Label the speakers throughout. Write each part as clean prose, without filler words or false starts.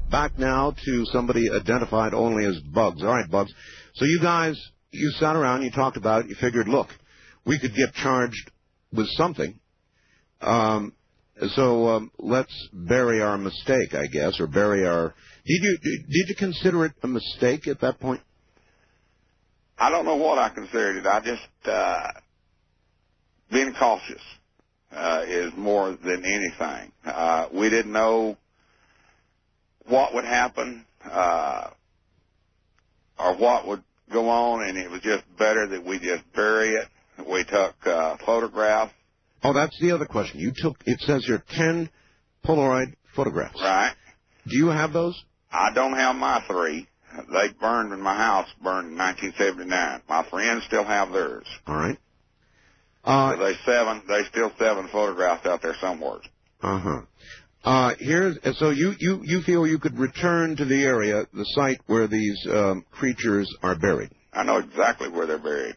Speaker 1: back now to somebody identified only as Bugs. All right, Bugs. So you guys, you sat around, you talked about it, you figured, look, we could get charged with something. So let's bury our mistake, I guess, or bury our... Did you consider it a mistake at that point?
Speaker 2: I don't know what I considered it. I just being cautious is more than anything. We didn't know what would happen or what would go on, and it was just better that we just bury it. We took photographs.
Speaker 1: Oh, that's the other question. You took, it says here, 10 Polaroid photographs.
Speaker 2: Right.
Speaker 1: Do you have those?
Speaker 2: I don't have my 3. They burned in my house, burned in 1979. My friends still have theirs.
Speaker 1: All right.
Speaker 2: So they still 7 photographs out there somewhere.
Speaker 1: So you feel you could return to the area, the site where these creatures are buried?
Speaker 2: I know exactly where they're buried.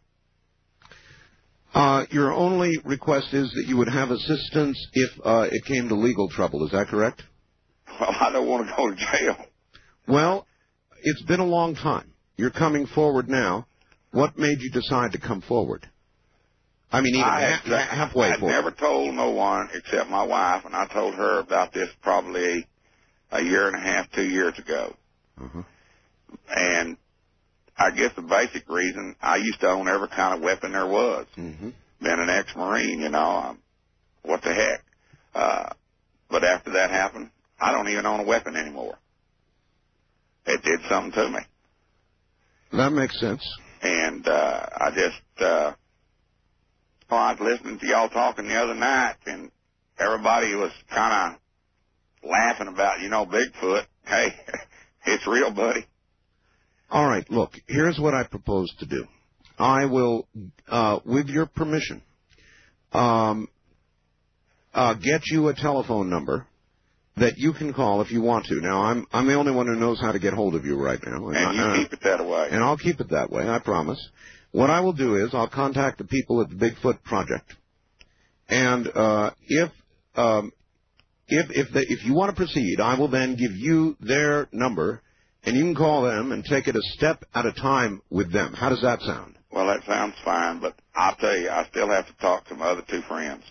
Speaker 1: Your only request is that you would have assistance if it came to legal trouble. Is that correct?
Speaker 2: Well, I don't want to go to jail.
Speaker 1: Well, it's been a long time. You're coming forward now. What made you decide to come forward? I mean, even halfway forward.
Speaker 2: I never told no one except my wife, and I told her about this probably a year and a half, 2 years ago. And I guess the basic reason, I used to own every kind of weapon there was. Been an ex-Marine, you know, what the heck. But after that happened, I don't even own a weapon anymore. It did something to me.
Speaker 1: That makes sense.
Speaker 2: And I just, I was listening to y'all talking the other night, and everybody was kind of laughing about, you know, Bigfoot. Hey, it's real, buddy.
Speaker 1: All right, look, here's what I propose to do. I will, with your permission, get you a telephone number that you can call if you want to. Now, I'm the only one who knows how to get hold of you right now.
Speaker 2: And you keep it that way.
Speaker 1: And I'll keep it that way, I promise. What I will do is I'll contact the people at the Bigfoot Project. And if you want to proceed, I will then give you their number, and you can call them and take it a step at a time with them. How does that sound?
Speaker 2: Well, that sounds fine, but I'll tell you, I still have to talk to my other 2 friends.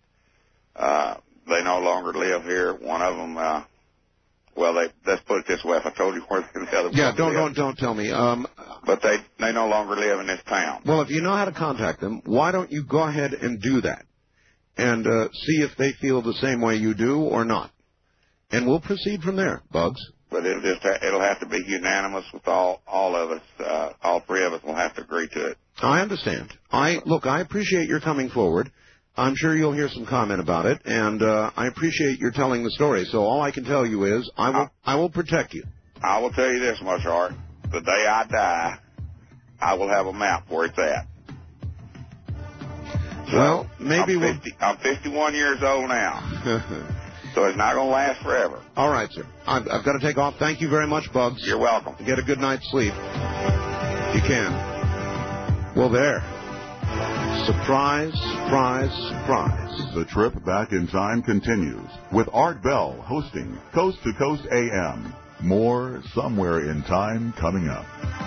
Speaker 2: They no longer live here. One of them, let's put it this way. If I told you where the other one
Speaker 1: don't tell me.
Speaker 2: But they no longer live in this town.
Speaker 1: Well, if you know how to contact them, why don't you go ahead and do that and see if they feel the same way you do or not. And we'll proceed from there, Bugs.
Speaker 2: But it'll have to be unanimous with all of us. All 3 of us will have to agree to it.
Speaker 1: I understand. I appreciate your coming forward. I'm sure you'll hear some comment about it, and I appreciate your telling the story. So all I can tell you is I will protect you.
Speaker 2: I will tell you this much, Art. The day I die, I will have a map where it's at. So
Speaker 1: well, maybe
Speaker 2: I'm 51 years old now. So it's not going to last forever.
Speaker 1: All right, sir. I've got to take off. Thank you very much, Bugs.
Speaker 2: You're welcome.
Speaker 1: Get a good night's sleep. If you can. Well, there. Surprise, surprise, surprise.
Speaker 3: The trip back in time continues with Art Bell hosting Coast to Coast AM. More Somewhere in Time coming up.